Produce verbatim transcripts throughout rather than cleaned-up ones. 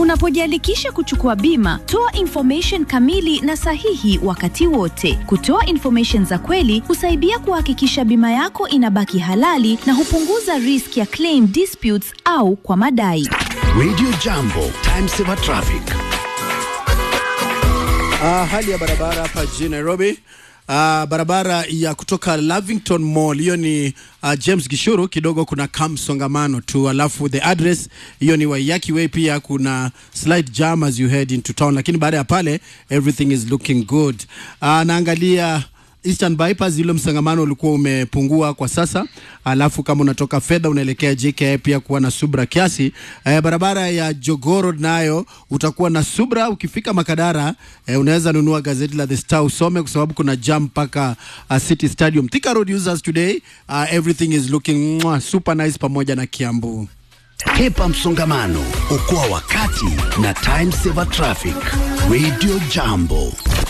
Unapojiandikisha kuchukua bima, toa information kamili na sahihi wakati wote. Kutoa information za kweli husaidia kuhakikisha bima yako inabaki halali na hupunguza risk ya claim disputes au kwa madai. Radio Jambo, Time Saver Traffic. Uh, hali ya barabara hapa jijini Nairobi. Uh, barabara ya kutoka Lavington Mall, hiyo ni uh, James Gishuru, kidogo kuna kamsongamano tu. Alafu the address hiyo ni Waiyaki Way, pia kuna slight jam as you head into town, lakini baada ya pale everything is looking good. Uh, naangalia Eastern Bypass, ile msangamano ulikuwa umepungua kwa sasa. Alafu kama unatoka Fedha unaelekea J K I pia kuwa na subra kiasi. E, barabara ya Jogoo Road nayo utakuwa na subra. Ukifika Makadara e, unaweza nunua gazeti la The Star usome kwa sababu kuna jam paka uh, City Stadium. Thika Road users today, uh, everything is looking mwah, super nice pamoja na Kiambu. Hepa msongamano, okoa wakati na Time Saver Traffic. Radio Jambo,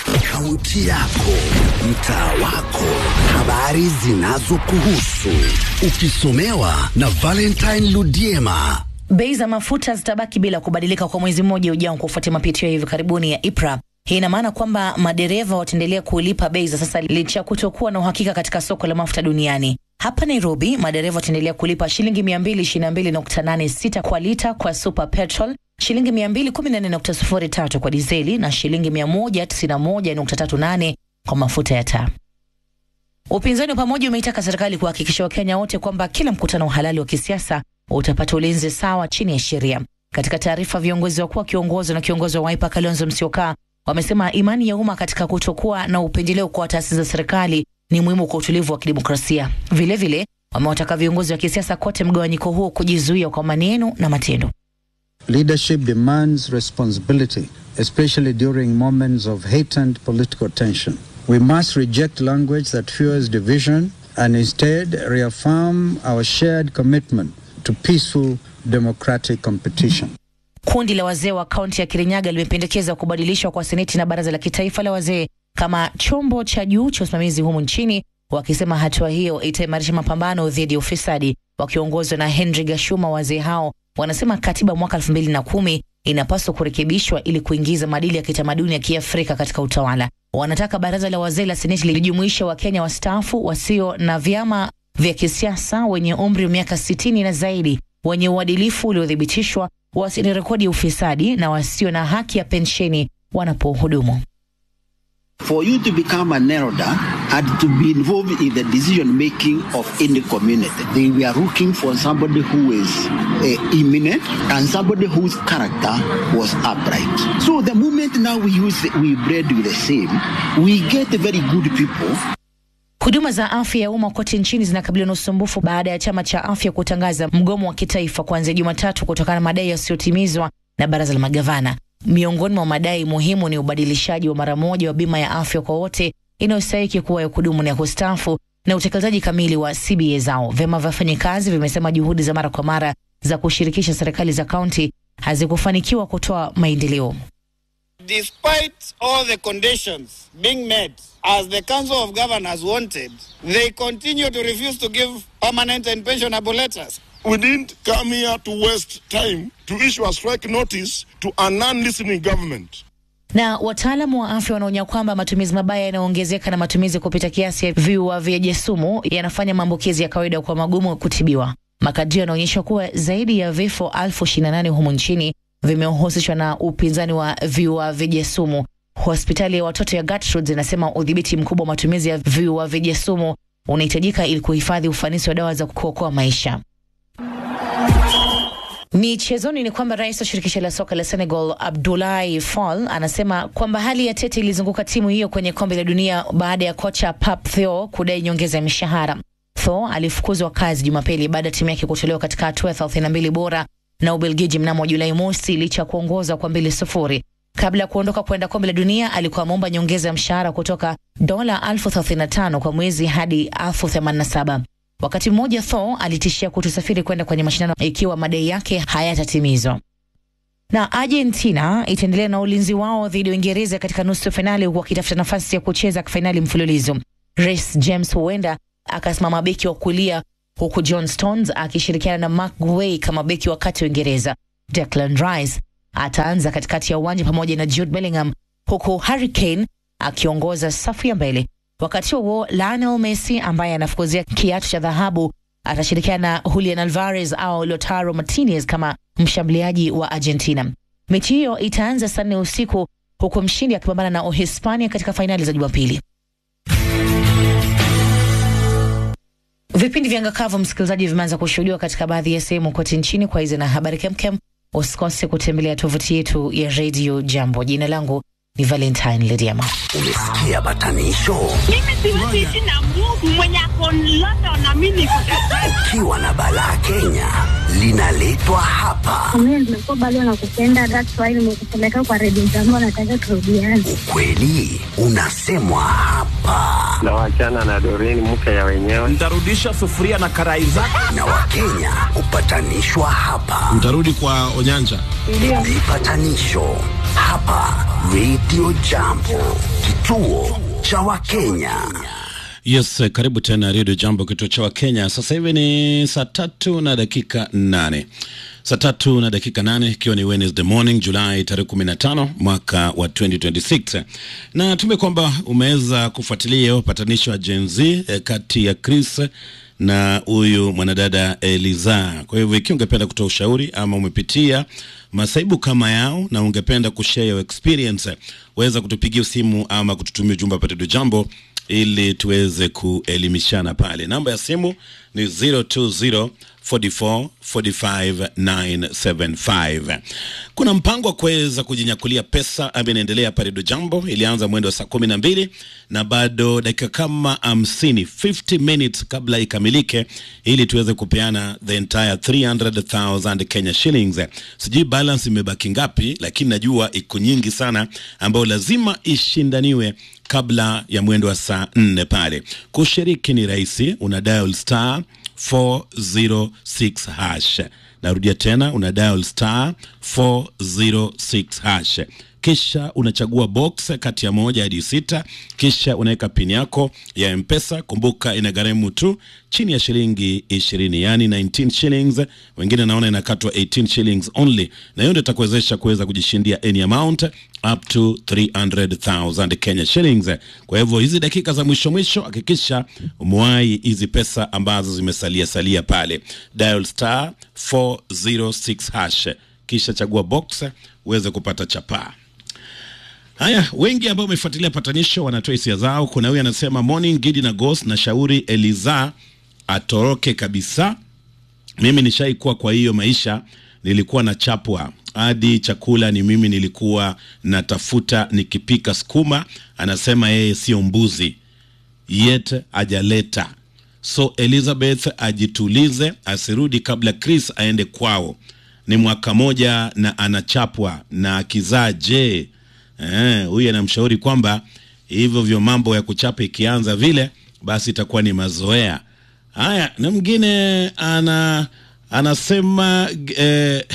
kaunti yako, mtaa wako, habari zinazokuhusu, ukisomewa na Valentine Ludiema. Bei za mafuta zitabaki bila kubadilika kwa mwezi mmoja ujao kufuatia mapitio hivi karibuni ya I P R A. Hii ina maana kwamba madereva wataendelea kulipa bei za sasa licha kutokuwa na uhakika katika soko la mafuta duniani. Hapa Nairobi, madereva wataendelea kulipa shilingi mia mbili ishirini na mbili nukta nane sita kwa lita kwa super petrol, shilingi mia mbili kumi na nne nukta sifuri tatu kwa dizeli na shilingi mia moja tisini na moja nukta tatu nane kwa mafuta ya taa. Upinzani pamoja umeitaka serikali kuhakikisha Wakenya wote kwamba kila mkutano halali wa kisiasa utapata ulinzi sawa chini ya sheria. Katika taarifa, viongozi wakuu wakiongozwa na kiongozi wa Wiper Kalonzo Musyoka wamesema imani ya umma katika kutokuwa na upendeleo kwa taasisi za serikali ni muhimu kwa utulivu wa kidemokrasia. Vile vile wamewataka viongozi wa kisiasa kote mgawanyiko huo kujizuia kwa maneno na matendo. Leadership demands responsibility, especially during moments of hate and political tension. We must reject language that fuels division and instead reaffirm our shared commitment to peaceful democratic competition. Kundi la wazee wa kaunti ya Kirinyaga limependekeza kubadilishwa kwa seneti na baraza la kitaifa la wazee kama chombo cha juu cha usimamizi humu nchini, wakisema hatua hiyo itaimarisha mapambano dhidi ya ufisadi. Wakiongozwa na Henry Gashuma, wazee hao wanasema katiba mwaka elfu mbili na kumi inapaswa kurekebishwa ili kuingiza maadili ya kitamaduni ya Kiafrika katika utawala. Wanataka baraza la wazee la seneti lijumuishe Wakenya wastaafu wasio na vyama vya kisiasa, wenye umri wa miaka sitini na zaidi, wenye uadilifu uliothibitishwa, wasio na rekodi ya ufisadi na wasio na haki ya pensheni wanapohudumu. For you to become an elder and to be involved in the decision making of any community, they were looking for somebody who is uh, eminent and somebody whose character was upright. So the moment now we use we breed with the same, we get very good people. Huduma za afya ya umma kote nchini zinakabiliwa na usumbufu baada ya chama cha afya kutangaza mgomo wa kitaifa kuanzia Jumatatu kutokana na madai yasiyotimizwa na baraza la magavana. Miongoni mwa madai muhimu ni ubadilishaji wa mara moja wa bima ya afya kwa wote inayostahili kuwa ya kudumu na kustaafu na utekelezaji kamili wa C B A zao. Vyama vya wafanyikazi vimesema juhudi za mara kwa mara za kushirikisha serikali za kaunti hazikufanikiwa kutoa maendeleo. Despite all the conditions being met as the Council of Governors wanted, they continue to refuse to give permanent and pensionable letters. We didn't come here to waste time to issue a strike notice to a non-listening government. Na wataalamu wa afya wanaonya kwamba matumizi mabaya yanaongezeka na matumizi kupita kiasi ya viua vya sumu yanafanya maambukizi ya kawaida kwa magumu kutibiwa. Makadirio yanaonyesha kuwa zaidi ya vifo elfu ishirini na nane humu nchini vimehusishwa na upinzani wa viua vya sumu. Hospitali ya watoto ya Gertrude inasema udhibiti mkubwa wa matumizi ya viua vya sumu unahitajika ili kuhifadhi ufanisi wa dawa za kuokoa maisha. Michezoni ni kwamba rais wa shirikisho la soka la Senegal Abdoulaye Fall anasema kwamba hali ya tete ilizunguka timu hiyo kwenye kombe la dunia baada ya kocha Pape Thiaw kudai nyongeza ya mishahara. Thiaw alifukuzwa kazi Jumapili baada ya timu yake kutolewa katika hatua ya thelathini na mbili bora na Ubelgiji mnamo Julai mosi licha kuongoza kwa mbili sifuri. Kabla ya kuondoka kwenda kombe la dunia alikuwa ameomba nyongeza ya mshahara kutoka dola elfu thelathini na tano kwa mwezi hadi elfu themanini na saba. Wakati mmoja Thiaw alitishia kutosafiri kwenda kwenye mashindano ikiwa madai yake hayatatimizwa. Na Argentina itaendelea na ulinzi wao dhidi ya Uingereza katika nusu finali huku wakitafuta nafasi ya kucheza finali mfululizo. Reece James huenda akasimama beki wa kulia huku John Stones akishirikiana na Mark Guehi kama beki wa kati wa Uingereza. Declan Rice ataanza katikati ya uwanja pamoja na Jude Bellingham, huku Harry Kane akiongoza safu ya mbele. Wakati huo Lionel Messi ambaye anafukuzia kiatu cha dhahabu atashirikiana na Julian Alvarez au Lautaro Martinez kama mshambuliaji wa Argentina. Mechi hiyo itaanza saa nne usiku, huku mshindi akipambana na Uhispania katika fainali za Jumapili. Vipindi vya ngakavu msikilizaji vimeanza kushuhudiwa katika baadhi ya sehemu kote nchini. Kwa hizo na habari kemkem, usikose kutembelea tovuti yetu ya Radio Jambo. Jina langu ni Valentine Lediama. Umesikia batanisho? Mimi siwezi ishi na Mungu mwenye ako London na mimi niko Kampala. Ukiwa na balaa Kenya linaletwa hapa. Mimi nimekuwa bado nakupenda, that's why nimekupeleka kwa Radio Jambo, nataka turudiane. Ukweli unasemwa hapa. Na wachana na Doreen mke ya wenyewe. Nitarudisha sufuria na karai zako. Na Wakenya upatanishwa hapa. Mtarudi kwa Onyanja. Ndio. Vipatanisho hapa Radio Jambo, kituo cha Wakenya. Yes, karibu tena Radio Jambo, kituo cha Wakenya. Sasa hivi ni saa tatu na dakika nane. Saa tatu na dakika nane ikiwa ni Wednesday morning, Julai tarehe kumi na tano mwaka wa twenty twenty-six. Na tume kwamba umeweza kufuatilia upatanisho wa Gen Z eh, kati ya Chris na huyu mwanadada Eliza. Kwa hivyo ikiwa ungependa kutoa ushauri ama umepitia masaibu kama yao na ungependa kushare your experience, weza kutupigia simu ama kututumia ujumbe hapa Radio Jambo ili tuweze kuelimishana pale. Namba ya simu ni zero two zero four four four five nine seven five. Kuna mpango wa kuweza kujinyakulia pesa ambaye inaendelea hapa Radio Jambo. Ilianza mwendo wa saa kumi na mbili na bado dakika kama hamsini, fifty minutes kabla ikamilike, ili tuweze kupeana the entire three hundred thousand Kenya shillings. Sijui balance imebaki ngapi, lakini najua iko nyingi sana ambayo lazima ishindaniwe kabla ya mwendo wa saa nne pale. Kushiriki ni rahisi, una dial star four zero six hash. Narudia tena, una dial star four zero six hash. Kisha unachagua box kati ya moja hadi sita, kisha unaweka pin yako ya M-Pesa. Kumbuka inagharimu tu chini ya shilingi ishirini, yani nineteen shillings. Wengine naona inakatwa eighteen shillings only, na hiyo ndio itakuwezesha kuweza kujishindia any amount up to three hundred thousand Kenya shillings. Kwa hivyo hizi dakika za mwisho mwisho hakikisha umewai hizi pesa ambazo zimesalia salia pale. Dial star four zero six hash, kisha chagua box uweze kupata chapa. Haya, wengi ambao wamefuatilia patanisho wanatoa hisia zao. Kuna huyu anasema morning Gidi na Ghost, na shauri Eliza atoroke kabisa. Mimi nishaikuwa kwa hiyo maisha, nilikuwa na chapwa hadi chakula ni mimi nilikuwa natafuta nikipika skuma. Anasema yeye sio mbuzi yet ajaleta. So Elizabeth ajitulize, asirudi kabla Chris aende kwao. Ni mwaka moja na anachapwa na kizaa je. Eh, huyu anamshauri kwamba hivyo vyo mambo ya kuchapa ikianza vile basi itakuwa ni mazoea. Haya, na mwingine ana anasema eh,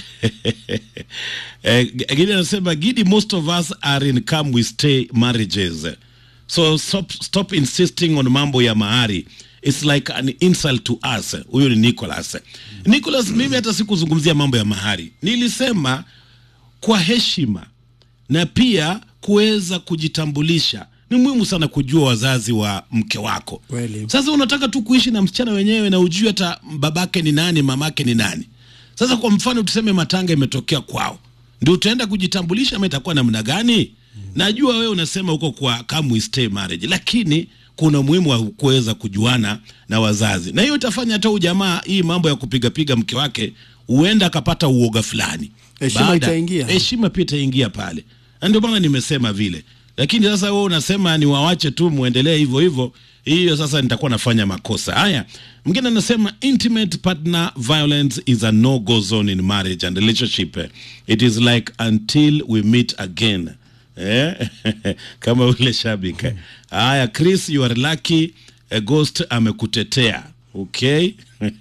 eh, Gidi anasema Gidi, most of us are in come we stay marriages. So stop, stop insisting on mambo ya mahari. It's like an insult to us. Huyu ni Nicholas. Nicholas, mimi hata sikuzungumzia mambo ya mahari. Nilisema kwa heshima na pia kuweza kujitambulisha. Ni muhimu sana kujua wazazi wa mke wako. Kweli. Sasa unataka tu kuishi na msichana wenyewe na ujue hata babake ni nani, mamake ni nani. Sasa kwa mfano tuseme matanga imetokea kwao, ndio utaenda kujitambulisha ama itakuwa namna gani? Hmm. Najua wewe unasema huko kwa come we stay marriage, lakini kuna umuhimu wa kuweza kujuana na wazazi. Na hiyo itafanya hata ujamaa hii mambo ya kupiga piga mke wake huenda akapata uoga fulani. Heshima itaingia. Heshima pia itaingia pale. Ndio maana nimesema vile. Lakini sasa wewe unasema ni waache tu muendelee hivyo hivyo, hiyo sasa nitakuwa nafanya makosa. Haya, mwingine anasema intimate partner violence is a no go zone in marriage and relationship. It is like until we meet again. Eh? Kama ule shabiki. Haya, Chris, you are lucky. A Ghost amekutetea. Okay?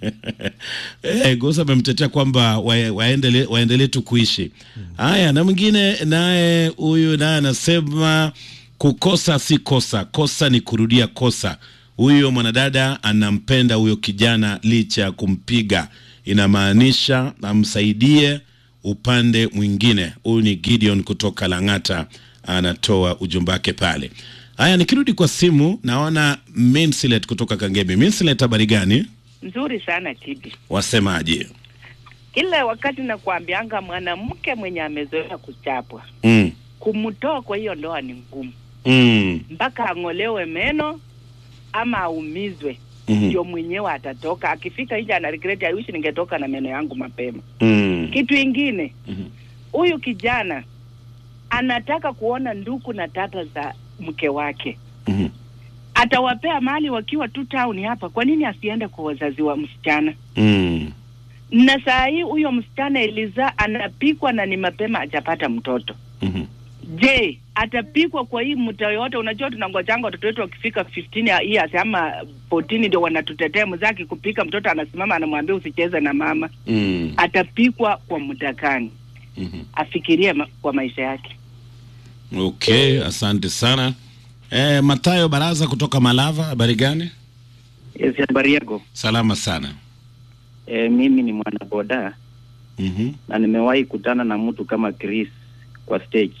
Eh, Ghost amemtetea kwamba waendelee waendelee tu kuishi. Haya, na mwingine naye huyu naye anasema kukosa si kosa, kosa ni kurudia kosa. Huyo mwanadada anampenda huyo kijana licha ya kumpiga. Inamaanisha amsaidie upande mwingine. Huyu ni Gideon kutoka Lang'ata anatoa ujumbe wake pale. Haya, nikirudi kwa simu naona Minsilet kutoka Kangemi. Minsilet, habari gani? Nzuri sana Tibi. Wasemaje? Kila wakati nakwambianga mwanamke mwenye amezoea kuchapwa. Mm. Kumtoa kwa hiyo ndoa ni ngumu. Mm. Mpaka angolewe meno ama aumizwe. Ndio mm-hmm. mwenyewe atatoka. Akifika nje ana regret, I wish ningetoka na meno yangu mapema. Mm. Kitu kingine. Huyu mm-hmm. kijana anataka kuona nduku na tata za mke wake. Mm-hmm. Atawapea mali wakiwa tu town hapa. Kwa nini asiende kwa wazazi wa msichana? Mm. Na saa hii huyo msichana Eliza anapikwa na ni mapema hajapata mtoto. Mhm. Je, atapikwa kwa hii mta yote? Unajua tunangojanga watoto wetu wakifika fifteen years ama fourteen ndio wanatutetea, mzaki kupika mtoto anasimama anamwambia usicheze na mama. Mm. Atapikwa kwa muda gani? Mhm. Afikirie ma- kwa maisha yake. Okay, asante sana. Eh, Matayo Baraza kutoka Malava, habari gani? Yes, habari yako? Salama sana. E, mimi ni mwanaboda. Mhm. Na nimewahi kutana na mtu kama Chris kwa stage.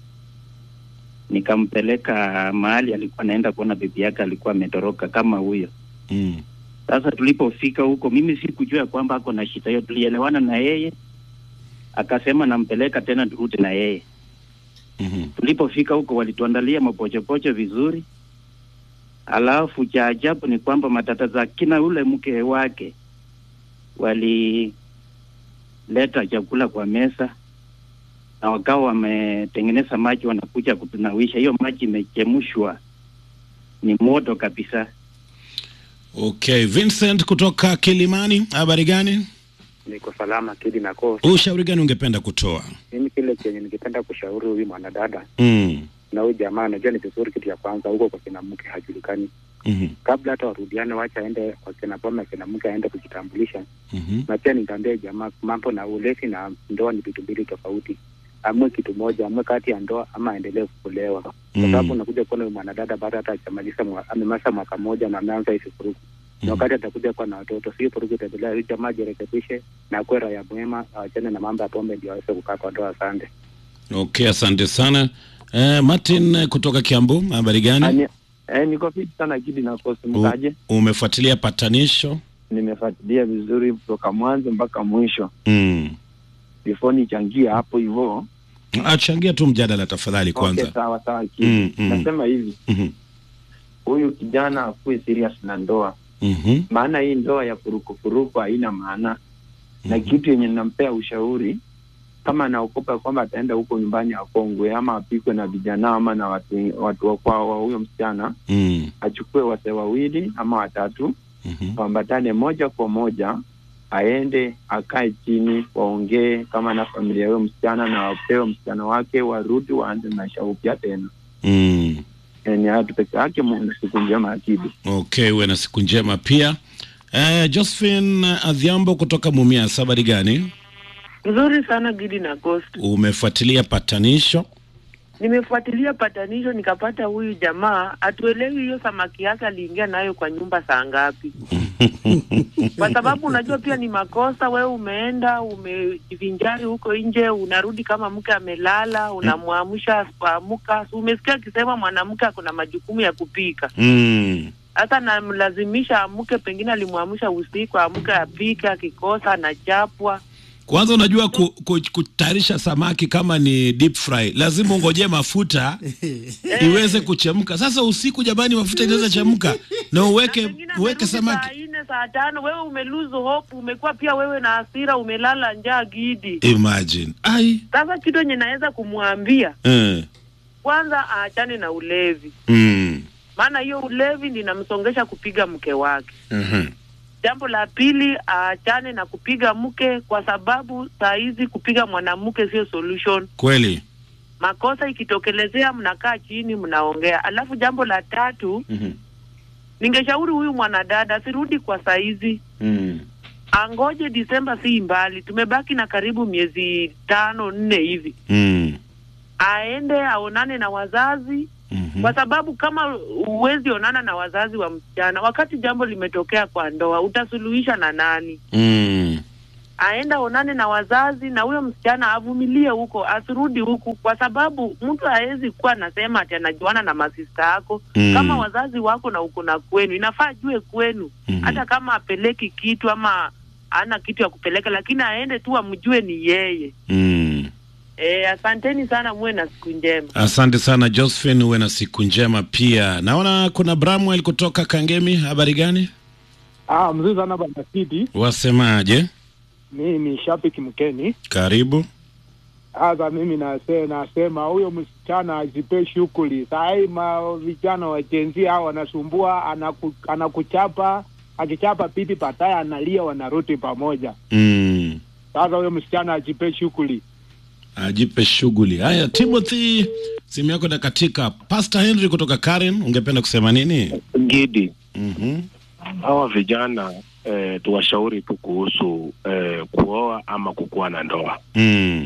Nikampeleka mahali alikuwa anaenda kuona bibi yake alikuwa ametoroka kama huyo. Mm. Sasa tulipofika huko mimi sikujua kwamba ako na shida hiyo, tulielewana na yeye. Akasema nampeleka tena turudi na yeye. Mhm. Tulipofika huko walituandalia mapochopocho vizuri. Alafu cha ajabu ni kwamba matata za kina ule mke wake wali leta chakula kwa mesa na wakao wametengeneza maji wanakuja kutunawisha. Hiyo maji imechemshwa, ni moto kabisa. Okay, Vincent kutoka Kilimani, habari gani? Niko salama Kidi na Coast. Ushauri gani ungependa kutoa? Mimi kile chenye ningependa kushauri huyu mwanadada Mm. na huyu jamaa, najua ni vizuri kitu ya kwanza huko kwa kina mke hajulikani. Mhm. Kabla hata warudiane, wacha aende kwa kina bwana kina mke aende kujitambulisha. Mhm. Na pia nikamwambia jamaa mambo na ulevi na ndoa ni vitu mbili tofauti. Amwe kitu moja, amwe kati ya ndoa ama aendelee kuolewa. Kwa sababu Mm. unakuja kuona huyu mwanadada baada hata hajamaliza mwa- amemaliza mwaka mmoja na ameanza hizo furugu. Na wakati atakuja kwa na watoto, sio furugu itaendelea. Huyu jamaa jirekebishe na kuwa raia mwema, achane na mambo ya pombe ndio aweze kukaa kwa ndoa. Asante. Okay, asante sana. Eh, Martin eh, kutoka Kiambu, habari gani? Eh, niko fit sana Kidi na Coast, mkaje? Umefuatilia patanisho? Nimefuatilia vizuri kutoka mwanzo mpaka mwisho. Mm. Before nichangia hapo hivyo. Achangia tu mjadala tafadhali kwanza. Okay, sawa sawa Kidi. Mm, mm. Nasema hivi. Mhm. Huyu kijana akuwe serious na ndoa. Mhm. Maana hii ndoa ya furuku furuku haina maana. Na kitu yenye ninampea ushauri, kama anaokopa kwamba ataenda huko nyumbani akongwe ama apikwe na vijana ama na watu watu wa kwao wa huyo msichana, Mm. achukue wase wawili ama watatu, Mhm. waambatane moja kwa moja, aende akae chini waongee kama na familia huyo msichana na wapewe msichana wake, warudi waanze maisha upya tena. Mm. Ni hatu peke yake. Mungu siku njema Akidi. Okay, uwe na siku njema pia. Eh, Josephine Adhiambo kutoka Mumias, habari gani? Nzuri sana Gidi na Coast. Umefuatilia patanisho? Nimefuatilia patanisho nikapata huyu jamaa atuelewi hiyo samaki yake aliingia nayo kwa nyumba saa ngapi. Kwa sababu unajua pia ni makosa, wewe umeenda umejivinjari huko nje, unarudi kama mke amelala, unamwamsha asipoamka. Umesikia akisema mwanamke kuna majukumu ya kupika. Mm. Hata namlazimisha amke, pengine alimwamsha usiku amke apike, akikosa anachapwa. Kwanza unajua ku, ku, kutayarisha samaki kama ni deep fry, lazima ungojee mafuta iweze kuchemka. Sasa usiku jamani, mafuta inaweza chemka na uweke uweke samaki. Saa nne saa tano wewe umeluzo hope, umekuwa pia wewe na hasira, umelala njaa Gidi. Imagine. Ai. Sasa kitu yenye naweza kumwambia, Eh. kwanza aachane na ulevi. Mm. Maana hiyo ulevi ndio inamsongesha kupiga mke wake. Mhm. Jambo la pili, aachane na kupiga mke, kwa sababu saa hizi kupiga mwanamke sio solution. Kweli. Makosa ikitokelezea mnakaa chini mnaongea. Alafu jambo la tatu, Mhm. ningeshauri huyu mwanadada asirudi kwa saa hizi. Mm. Angoje Disemba, si mbali. Tumebaki na karibu miezi tano nne hivi. Mm. Aende aonane na wazazi. Mm-hmm. Kwa sababu kama uwezi onana na wazazi wa msichana wakati jambo limetokea kwa ndoa, utasuluhisha na nani? Mm. aenda onane na wazazi, na huyo msichana avumilie huko, asirudi huku, kwa sababu mtu haezi kuwa anasema ati anajuana na masista yako. Mm. Kama wazazi wako na uko na kwenu, inafaa jue kwenu. Mm. Hata kama apeleki kitu ama ana kitu ya kupeleka, lakini aende tu amjue ni yeye. Mm. Eh, asanteni sana, muwe na siku njema. Asante sana Josephine, uwe na siku njema pia. Naona kuna Bramwell kutoka Kangemi, habari gani? Ah, mzuri sana bwana Kidi. Wasemaje? Mimi ni shabiki mkeni. Karibu. Sasa mimi nasema nasema huyo msichana ajipe shughuli. Sai ma vijana wa Gen Z hao wanasumbua, anaku, anakuchapa, akichapa pipi pataya analia, wanarudi pamoja. Mm. Sasa huyo msichana ajipe shughuli. Ajipe shughuli. Haya, Timothy, simu yako na katika. Pastor Henry kutoka Karen, ungependa kusema nini? Gidi. Mhm. Hawa vijana eh, tuwashauri tu kuhusu eh, kuoa ama kukuwa na ndoa. Mm.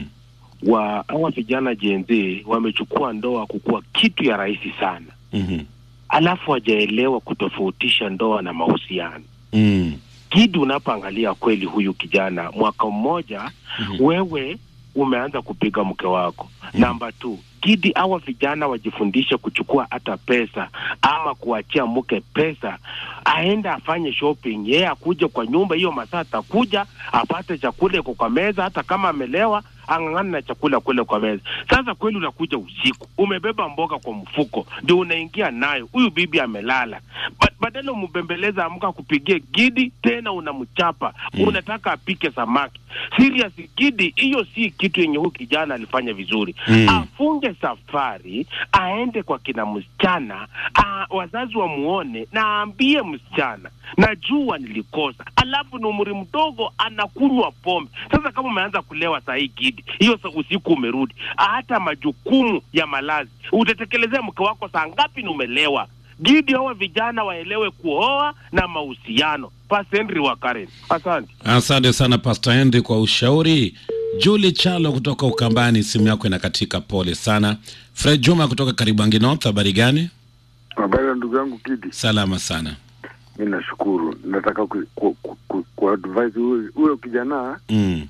Wa hawa vijana Gen Z wamechukua ndoa kukuwa kitu ya rahisi sana. Mhm. Alafu hajaelewa kutofautisha ndoa na mahusiano. Mm. Gidi, unapoangalia kweli huyu kijana mwaka mmoja, mm-hmm. wewe umeanza kupiga mke wako. Mm. Namba two, Gidi, hawa vijana wajifundishe kuchukua hata pesa ama kuachia mke pesa, aenda afanye shopping, yeye akuje kwa nyumba hiyo masaa, atakuja apate chakula kwa meza, hata kama amelewa angangana na chakula kule kwa meza. Sasa kweli unakuja usiku, umebeba mboga kwa mfuko, ndio unaingia nayo, huyu bibi amelala. Ba badala umbembeleza amka kupigie Gidi, tena unamchapa. Mm. Unataka apike samaki. Serious Gidi, hiyo si kitu yenye huyu kijana alifanya vizuri. Mm. Afunge safari, aende kwa kina msichana, a, wazazi wamuone na aambie msichana, najua nilikosa. Alafu ni umri mdogo anakunywa pombe. Sasa kama umeanza kulewa saa hii Gidi, hiyo usiku umerudi, hata majukumu ya malazi utatekelezea mke wako saa ngapi ni umelewa? Gidi, hawa vijana waelewe kuoa na mahusiano. Pastor Henry wa Karen. Asante. Asante sana Pastor Henry kwa ushauri. Julie Chalo kutoka Ukambani, simu yako inakatika, pole sana. Fred Juma kutoka Karibangi North, habari gani? Habari ndugu yangu Kidi. Salama sana. Mimi nashukuru. Nataka ku, ku, ku, ku, ku advise huyo kijana. Mm.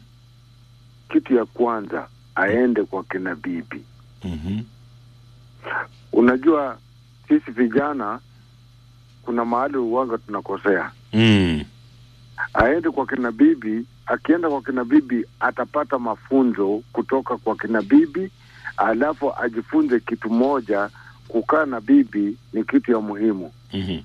Kitu ya kwanza aende kwa kina bibi. Mhm. Unajua sisi vijana kuna mahali uwanga tunakosea. Mm. Aende kwa kina bibi, akienda kwa kina bibi atapata mafunzo kutoka kwa kina bibi, alafu ajifunze kitu moja, kukaa na bibi ni kitu ya muhimu. Mhm.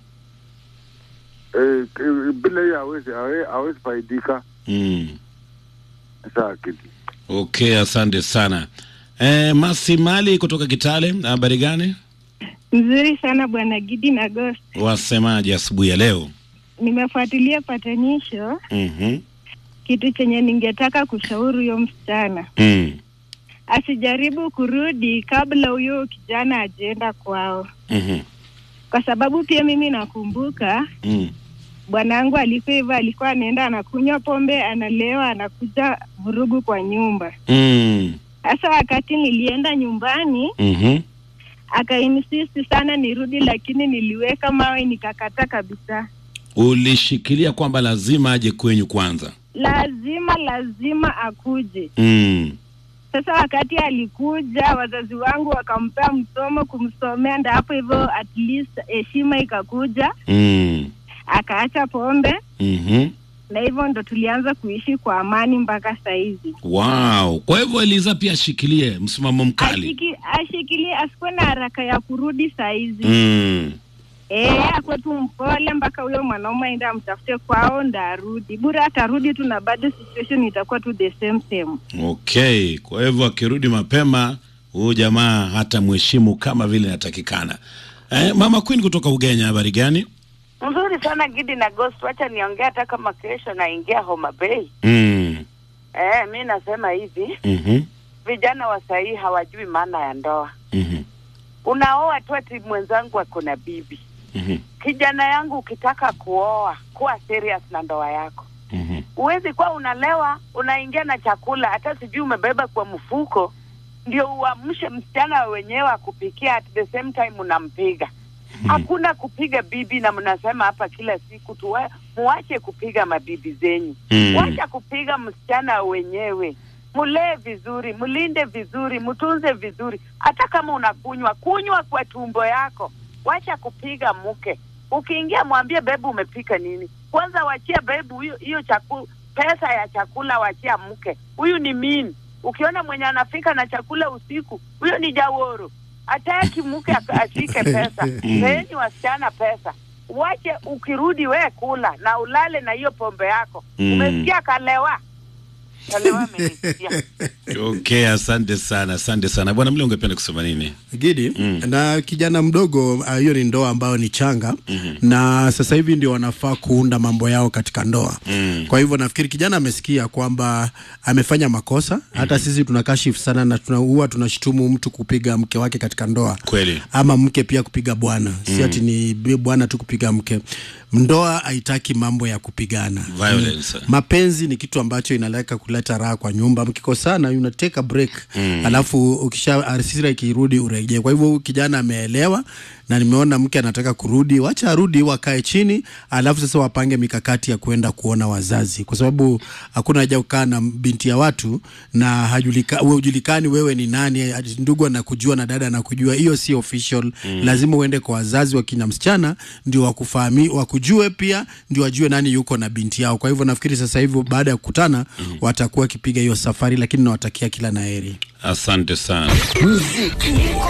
Eh, bila hiyo hawezi hawezi faidika. Mm. Sawa Kidi. Okay, asante sana. Eh, Masimali kutoka Kitale, habari gani? Mzuri sana bwana Gidi na Ghost. Wasemaje asubuhi ya leo? Nimefuatilia patanisho. Mhm. Kitu chenye ningetaka kushauri huyo msichana. Mm. Asijaribu kurudi kabla huyo kijana ajeenda kwao. Mhm. Kwa sababu pia mimi nakumbuka Mm. bwanangu alikuwa hivyo, alikuwa anaenda anakunywa pombe, analewa, anakuja vurugu kwa nyumba. Mm. Sasa wakati nilienda nyumbani, Mhm. akainsist sana nirudi, lakini niliweka mawe nikakata kabisa. Ulishikilia kwamba lazima aje kwenyu kwanza? Lazima lazima akuje. Mm. Sasa wakati alikuja, wazazi wangu wakampea msomo kumsomea, ndio hapo hivyo at least heshima ikakuja. Mm. Akaacha pombe. Mhm. Na hivyo ndo tulianza kuishi kwa amani mpaka saizi. Wow. Kwa hivyo Eliza pia ashikilie msimamo mkali. Ashiki, ashikilie, asikuwe na haraka ya kurudi saizi. Mm. Eh, akwe tu mpole mpaka huyo mwanaume aende amtafute kwao ndo arudi. Bura atarudi tu na bado situation itakuwa tu the same same. Okay. Kwa hivyo akirudi mapema, huyu jamaa hata mheshimu kama vile inatakikana. Eh, Mama Queen kutoka Ugenya, habari gani? Mzuri sana Gidi na Ghost, wacha niongea hata kama kesho naingia Homa Bay. Mm. Eh, mimi nasema hivi. Mhm. Vijana wa sahii hawajui maana ya ndoa. Mhm. Unaoa tu ati mwenzangu ako na bibi. Mhm. Kijana yangu, ukitaka kuoa, kuwa serious na ndoa yako. Mhm. Uwezi kuwa unalewa, unaingia na chakula, hata sijui umebeba kwa mfuko, ndio uamshe msichana wenyewe akupikia, at the same time unampiga. Hakuna kupiga bibi, na mnasema hapa kila siku tu muache kupiga mabibi zenyu. Mm. Wacha kupiga msichana wenyewe. Mulee vizuri, mulinde vizuri, mutunze vizuri. Hata kama unakunywa, kunywa kwa tumbo yako. Wacha kupiga mke. Ukiingia mwambie bebu umepika nini. Kwanza wachia bebu hiyo hiyo chakula, pesa ya chakula wachia mke. Huyu ni mimi. Ukiona mwenye anafika na chakula usiku, huyo ni jaworo. Hataki mke ashike pesa. Peeni wasichana pesa. Wache ukirudi we kula na ulale na hiyo pombe yako. Mm. Umesikia kalewa? Kalewa menisikia. Okay, asante sana, asante sana. Bwana Mle, ungependa kusema nini? Gidi, mm. na kijana mdogo hiyo uh, ni ndoa ambayo ni changa, mm-hmm. na sasa hivi ndio wanafaa kuunda mambo yao katika ndoa. Mm. Kwa hivyo nafikiri kijana amesikia kwamba amefanya makosa, mm-hmm. hata sisi tunakashifu sana na tunaua tunashitumu mtu kupiga mke wake katika ndoa. Kweli. Ama mke pia kupiga bwana. Mm. Si ati ni bwana tu kupiga mke. Ndoa haitaki mambo ya kupigana. Violence. Mm. Mapenzi ni kitu ambacho inaleka kuleta raha kwa nyumba. Mkikosana una take a break. Mm. Alafu ukisha arsira ikirudi urejee. Kwa hivyo kijana ameelewa na nimeona mke anataka kurudi, wacha arudi wakae chini, alafu sasa wapange mikakati ya kwenda kuona wazazi, kwa sababu hakuna haja ukaa na binti ya watu na hajulika wewe hujulikani wewe ni nani, ndugu anakujua na dada anakujua, hiyo si official. Mm. Lazima uende kwa wazazi wa kina msichana ndio wakufahami, wakujue pia ndio wajue nani yuko na binti yao. Kwa hivyo nafikiri sasa hivi baada ya kukutana, mm. watakuwa kipiga hiyo safari, lakini nawatakia kila laheri. Asante sana. Muziki